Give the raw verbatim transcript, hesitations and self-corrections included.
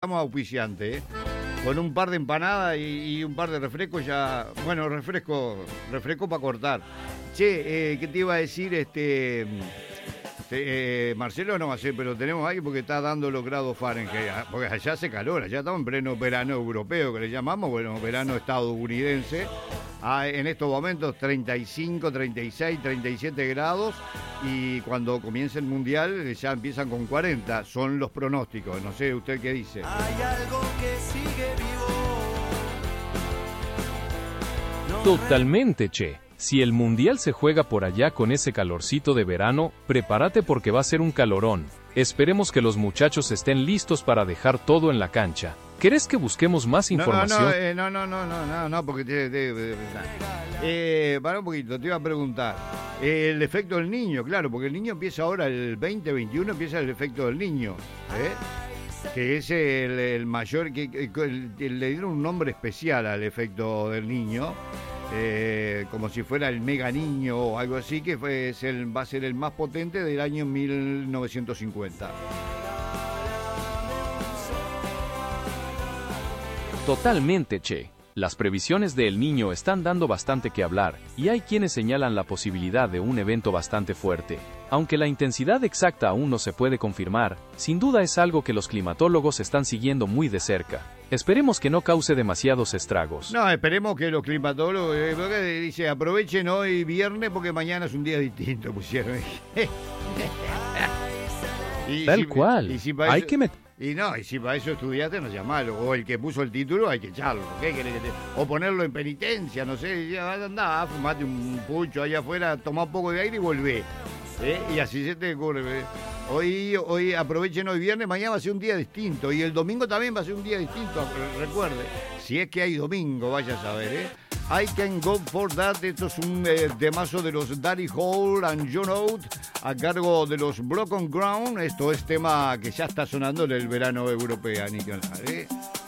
Estamos auspiciantes, ¿eh? Con un par de empanadas y, y un par de refrescos ya... Bueno, refresco, refresco para cortar. Che, eh, ¿qué te iba a decir? Este... Eh, Marcelo no va a ser, pero tenemos ahí porque está dando los grados Fahrenheit, porque allá hace calor, allá estamos en pleno verano europeo, que le llamamos, bueno, verano estadounidense. Ah, en estos momentos treinta y cinco, treinta y seis, treinta y siete grados, y cuando comience el mundial ya empiezan con cuarenta, son los pronósticos, no sé, ¿usted qué dice? Hay algo que sigue vivo. Totalmente, che. Si el mundial se juega por allá con ese calorcito de verano, prepárate porque va a ser un calorón. Esperemos que los muchachos estén listos para dejar todo en la cancha. ¿Querés que busquemos más información? No, no, no, eh, no, no, no, no, no, no, porque te, te, te, eh, para un poquito, te iba a preguntar. Eh, el efecto del niño, claro, porque el niño empieza ahora, el veinte veintiuno empieza el efecto del niño, ¿eh? Que es el, el mayor, que, que el, el, le dieron un nombre especial al efecto del niño. Eh, como si fuera el mega niño o algo así, que fue, es el, va a ser el más potente del año mil novecientos cincuenta. Totalmente, che. Las previsiones de El Niño están dando bastante que hablar, y hay quienes señalan la posibilidad de un evento bastante fuerte. Aunque la intensidad exacta aún no se puede confirmar, sin duda es algo que los climatólogos están siguiendo muy de cerca. Esperemos que no cause demasiados estragos. No, esperemos que los climatólogos, eh, dice, aprovechen hoy viernes porque mañana es un día distinto, pusieron. y Tal si, cual, y si hay eso, que meter... Y no, y si para eso estudiaste, no sea malo. O el que puso el título, hay que echarlo. ¿Qué querés que te... O ponerlo en penitencia, no sé. Ya andá, fumate un pucho allá afuera, tomá un poco de aire y volvé. ¿Eh? Y así se te ocurre. ¿eh? Hoy, hoy aprovechen hoy viernes, mañana va a ser un día distinto. Y el domingo también va a ser un día distinto. Recuerde, si es que hay domingo, vaya a saber, ¿eh? I Can Go For That, esto es un eh, temazo de los Daddy Hall and John Oates a cargo de los Broken Ground. Esto es tema que ya está sonando en el verano europeo, Nicolás, ¿eh?